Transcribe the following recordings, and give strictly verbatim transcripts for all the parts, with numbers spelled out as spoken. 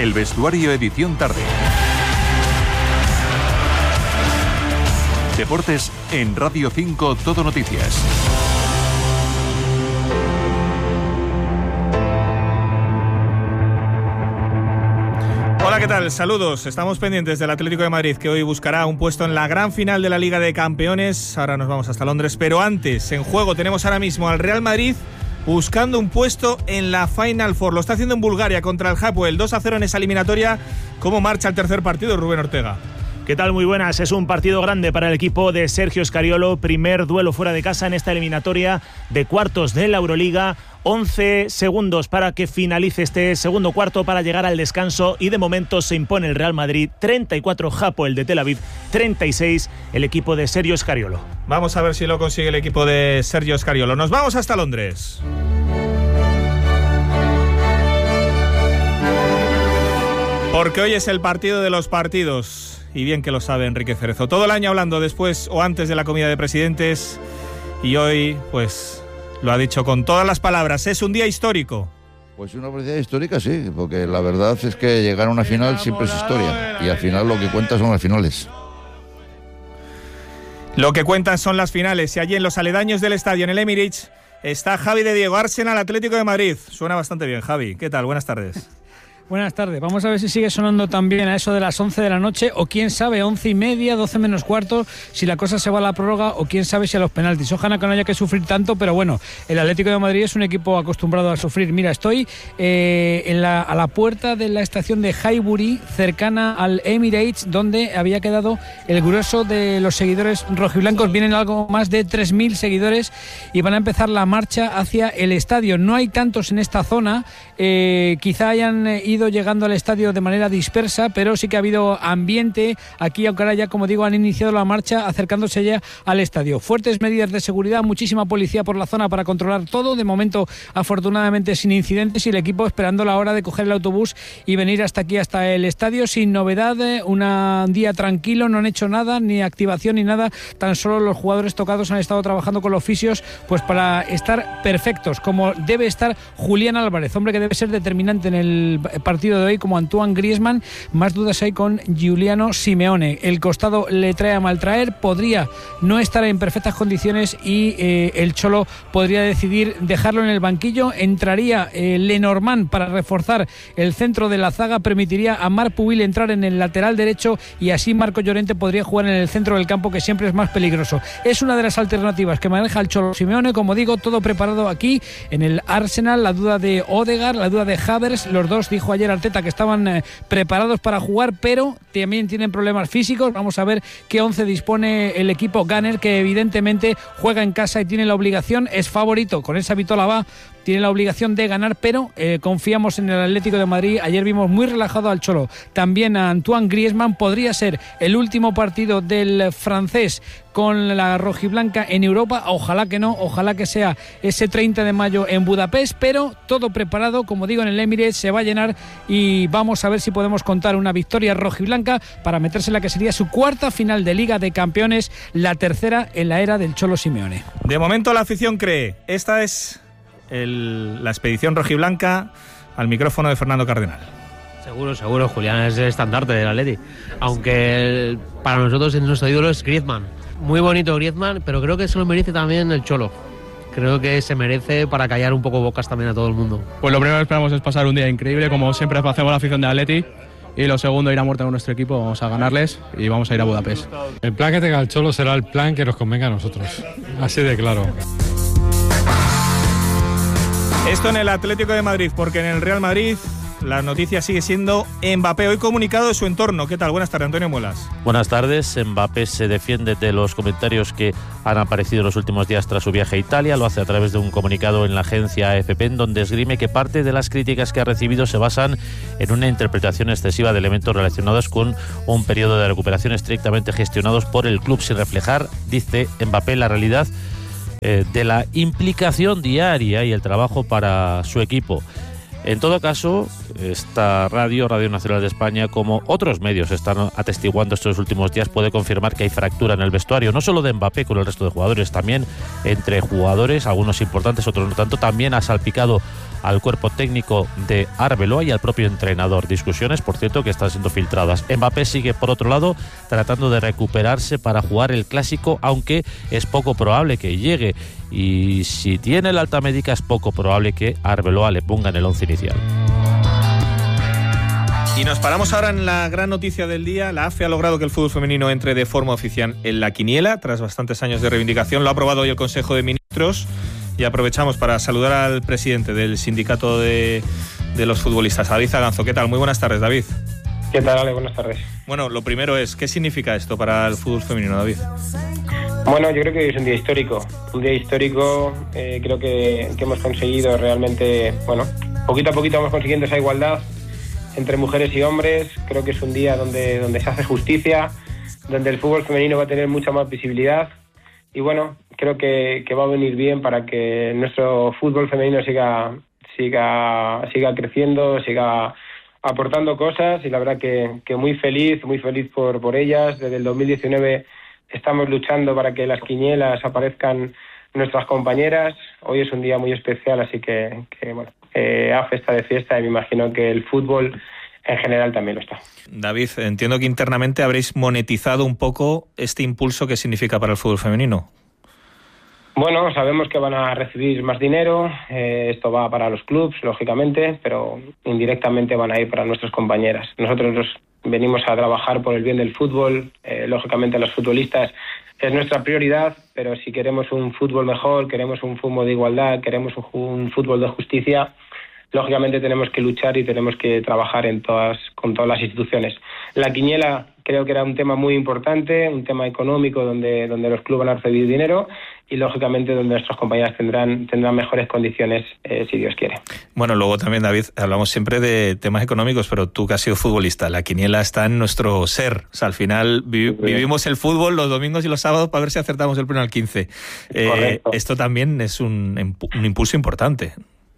El vestuario edición tarde. Deportes en Radio cinco Todo Noticias. Hola, ¿qué tal? Saludos. Estamos pendientes del Atlético de Madrid, que hoy buscará un puesto en la gran final de la Liga de Campeones. Ahora nos vamos hasta Londres, pero antes, en juego tenemos ahora mismo al Real Madrid buscando un puesto en la Final Four. Lo está haciendo en Bulgaria contra el Hapoel, dos a cero en esa eliminatoria. ¿Cómo marcha el tercer partido, Rubén Ortega? ¿Qué tal? Muy buenas. Es un partido grande para el equipo de Sergio Scariolo. Primer duelo fuera de casa en esta eliminatoria de cuartos de la Euroliga. once segundos para que finalice este segundo cuarto para llegar al descanso y de momento se impone el Real Madrid. treinta y cuatro Hapoel de Tel Aviv, treinta y seis el equipo de Sergio Scariolo. Vamos a ver si lo consigue el equipo de Sergio Scariolo. Nos vamos hasta Londres. Porque hoy es el partido de los partidos. Y bien que lo sabe Enrique Cerezo. Todo el año hablando después o antes de la comida de presidentes. Y hoy, pues, lo ha dicho con todas las palabras. Es un día histórico. Pues una oportunidad histórica, sí. Porque la verdad es que llegar a una final siempre es historia. Y al final lo que cuenta son las finales. Lo que cuentan son las finales. Y allí en los aledaños del estadio, en el Emirates, está Javi de Diego. Arsenal, Atlético de Madrid. Suena bastante bien, Javi. ¿Qué tal? Buenas tardes. Buenas tardes. Vamos a ver si sigue sonando también a eso de las once de la noche o quién sabe, once y media, doce menos cuarto, si la cosa se va a la prórroga o quién sabe si a los penaltis. Ojalá que no haya que sufrir tanto, pero bueno, el Atlético de Madrid es un equipo acostumbrado a sufrir. Mira, estoy eh, en la, a la puerta de la estación de Highbury, cercana al Emirates, donde había quedado el grueso de los seguidores rojiblancos. Vienen algo más de tres mil seguidores y van a empezar la marcha hacia el estadio. No hay tantos en esta zona, eh, quizá hayan ido llegando al estadio de manera dispersa, pero sí que ha habido ambiente aquí, aunque ahora ya, como digo, han iniciado la marcha acercándose ya al estadio. Fuertes medidas de seguridad, muchísima policía por la zona para controlar todo. De momento, afortunadamente, sin incidentes y el equipo esperando la hora de coger el autobús y venir hasta aquí, hasta el estadio, sin novedad. Un día tranquilo, no han hecho nada, ni activación ni nada. Tan solo los jugadores tocados han estado trabajando con los fisios, pues para estar perfectos, como debe estar Julián Álvarez, hombre que debe ser determinante en el partido de hoy, como Antoine Griezmann. Más dudas hay con Giuliano Simeone. El costado le trae a maltraer, podría no estar en perfectas condiciones y eh, el Cholo podría decidir dejarlo en el banquillo. Entraría eh, Lenormand para reforzar el centro de la zaga, permitiría a Marc Pubil entrar en el lateral derecho y así Marco Llorente podría jugar en el centro del campo, que siempre es más peligroso. Es una de las alternativas que maneja el Cholo Simeone. Como digo, todo preparado aquí en el Arsenal. La duda de Odegaard, la duda de Havertz, los dos, dijo ayer Arteta que estaban eh, preparados para jugar, pero también tienen problemas físicos. Vamos a ver qué once dispone el equipo Gunner, que evidentemente juega en casa y tiene la obligación, es favorito, con esa vitola va, tiene la obligación de ganar, pero eh, confiamos en el Atlético de Madrid. Ayer vimos muy relajado al Cholo, también a Antoine Griezmann. Podría ser el último partido del francés con la rojiblanca en Europa. Ojalá que no, ojalá que sea ese treinta de mayo en Budapest, pero todo preparado, como digo, en el Emirates se va a llenar y vamos a ver si podemos contar una victoria rojiblanca para meterse en la que sería su cuarta final de Liga de Campeones, la tercera en la era del Cholo Simeone. De momento la afición cree, esta es el, la expedición rojiblanca. Al micrófono de Fernando Cardenal. Seguro, seguro, Julián es el estandarte del Atleti, aunque el, para nosotros nuestro ídolo es Griezmann. Muy bonito Griezmann, pero creo que se lo merece también el Cholo. Creo que se merece para callar un poco bocas también a todo el mundo. Pues lo primero que esperamos es pasar un día increíble, como siempre hacemos la afición de Atleti. Y lo segundo, ir a muerte con nuestro equipo, vamos a ganarles y vamos a ir a Budapest. El plan que tenga el Cholo será el plan que nos convenga a nosotros. Así de claro. Esto en el Atlético de Madrid, porque en el Real Madrid la noticia sigue siendo Mbappé. Hoy comunicado de su entorno. ¿Qué tal? Buenas tardes, Antonio Muelas. Buenas tardes. Mbappé se defiende de los comentarios que han aparecido en los últimos días tras su viaje a Italia. Lo hace a través de un comunicado en la agencia A F P, en donde esgrime que parte de las críticas que ha recibido se basan en una interpretación excesiva de elementos relacionados con un periodo de recuperación estrictamente gestionados por el club, sin reflejar, dice Mbappé, la realidad eh, de la implicación diaria y el trabajo para su equipo. En todo caso, esta radio, Radio Nacional de España, como otros medios están atestiguando estos últimos días, puede confirmar que hay fractura en el vestuario, no solo de Mbappé con el resto de jugadores, también entre jugadores, algunos importantes, otros no tanto. También ha salpicado al cuerpo técnico de Arbeloa y al propio entrenador. Discusiones, por cierto, que están siendo filtradas. Mbappé sigue, por otro lado, tratando de recuperarse para jugar el Clásico, aunque es poco probable que llegue. Y si tiene el alta médica, es poco probable que Arbeloa le ponga en el once inicial. Y nos paramos ahora en la gran noticia del día. La A F E ha logrado que el fútbol femenino entre de forma oficial en la quiniela. Tras bastantes años de reivindicación, lo ha aprobado hoy el Consejo de Ministros. Y aprovechamos para saludar al presidente del sindicato de, de los futbolistas, David Zaganzo. ¿Qué tal? Muy buenas tardes, David. ¿Qué tal, Ale? Buenas tardes. Bueno, lo primero es, ¿qué significa esto para el fútbol femenino, David? Bueno, yo creo que es un día histórico. Un día histórico, eh, creo que, que hemos conseguido realmente, bueno, poquito a poquito vamos consiguiendo esa igualdad entre mujeres y hombres. Creo que es un día donde, donde se hace justicia, donde el fútbol femenino va a tener mucha más visibilidad y bueno, creo que, que va a venir bien para que nuestro fútbol femenino siga, siga, siga creciendo, siga aportando cosas y la verdad que, que muy feliz, muy feliz por, por ellas. Desde el dos mil diecinueve estamos luchando para que las quinielas aparezcan nuestras compañeras. Hoy es un día muy especial, así que, que bueno, eh, A F E está de fiesta y me imagino que el fútbol en general también lo está. David, entiendo que internamente habréis monetizado un poco este impulso que significa para el fútbol femenino. Bueno, sabemos que van a recibir más dinero, eh, esto va para los clubes, lógicamente, pero indirectamente van a ir para nuestras compañeras. Nosotros nos venimos a trabajar por el bien del fútbol, eh, lógicamente los futbolistas es nuestra prioridad, pero si queremos un fútbol mejor, queremos un fútbol de igualdad, queremos un, un fútbol de justicia, lógicamente tenemos que luchar y tenemos que trabajar en todas, con todas las instituciones. La quiniela creo que era un tema muy importante, un tema económico donde, donde los clubes van a recibir dinero y lógicamente donde nuestras compañeras tendrán, tendrán mejores condiciones, eh, si Dios quiere. Bueno, luego también, David, hablamos siempre de temas económicos, pero tú que has sido futbolista, la quiniela está en nuestro ser. O sea, al final vi, sí. vivimos el fútbol los domingos y los sábados para ver si acertamos el primero al quince. Eh, esto también es un, un impulso importante.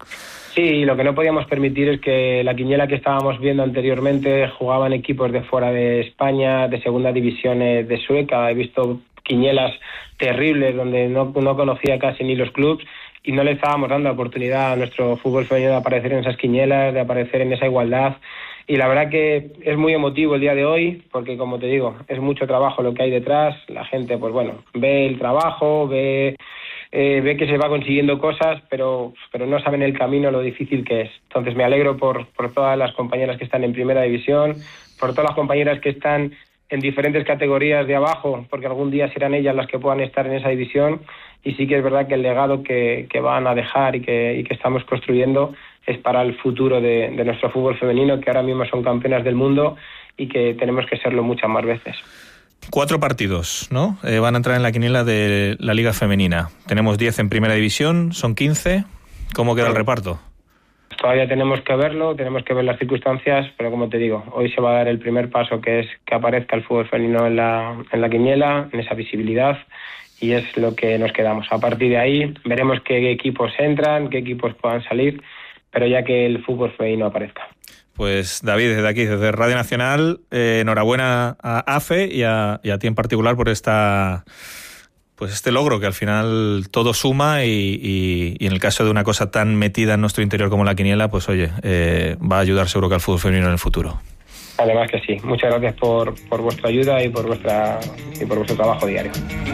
Sí, lo que no podíamos permitir es que la quiniela que estábamos viendo anteriormente jugaban equipos de fuera de España, de segunda división de Sueca. He visto quinielas terribles donde no, no conocía casi ni los clubes y no le estábamos dando la oportunidad a nuestro fútbol femenino de aparecer en esas quinielas, de aparecer en esa igualdad. Y la verdad que es muy emotivo el día de hoy porque, como te digo, es mucho trabajo lo que hay detrás. La gente, pues bueno, ve el trabajo, ve... Eh, ve que se va consiguiendo cosas, pero, pero no saben el camino, lo difícil que es. Entonces me alegro por, por todas las compañeras que están en primera división, por todas las compañeras que están en diferentes categorías de abajo, porque algún día serán ellas las que puedan estar en esa división. Y sí que es verdad que el legado que, que van a dejar y que, y que estamos construyendo es para el futuro de, de nuestro fútbol femenino, que ahora mismo son campeonas del mundo y que tenemos que serlo muchas más veces. Cuatro partidos, ¿no? Eh, van a entrar en la quiniela de la Liga Femenina. Tenemos diez en Primera División, son quince. ¿Cómo queda el reparto? Todavía tenemos que verlo, tenemos que ver las circunstancias, pero como te digo, hoy se va a dar el primer paso, que es que aparezca el fútbol femenino en la, en la quiniela, en esa visibilidad, y es lo que nos quedamos. A partir de ahí veremos qué equipos entran, qué equipos puedan salir, pero ya que el fútbol femenino aparezca. Pues David, desde aquí, desde Radio Nacional, eh, enhorabuena a A F E y a, y a ti en particular por esta, pues este logro que al final todo suma y, y, y en el caso de una cosa tan metida en nuestro interior como la quiniela, pues oye, eh, va a ayudar seguro que al fútbol femenino en el futuro. Además que sí. Muchas gracias por, por vuestra ayuda y por vuestra y por vuestro trabajo diario.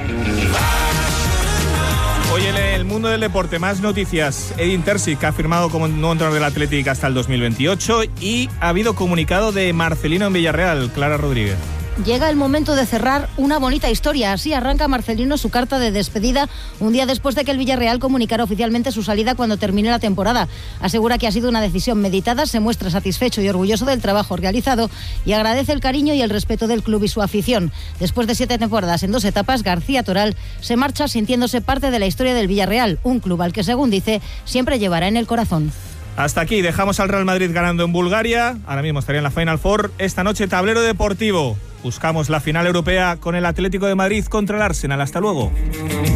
Hoy en el mundo del deporte, más noticias. Edin Terzic ha firmado como nuevo entrenador del Athletic hasta el dos mil veintiocho y ha habido comunicado de Marcelino en Villarreal. Clara Rodríguez. Llega el momento de cerrar una bonita historia. Así arranca Marcelino su carta de despedida un día después de que el Villarreal comunicara oficialmente su salida cuando termine la temporada. Asegura que ha sido una decisión meditada, se muestra satisfecho y orgulloso del trabajo realizado y agradece el cariño y el respeto del club y su afición. Después de siete temporadas en dos etapas, García Toral se marcha sintiéndose parte de la historia del Villarreal, un club al que, según dice, siempre llevará en el corazón. Hasta aquí, dejamos al Real Madrid ganando en Bulgaria. Ahora mismo estaría en la Final Four. Esta noche, tablero deportivo. Buscamos la final europea con el Atlético de Madrid contra el Arsenal. Hasta luego.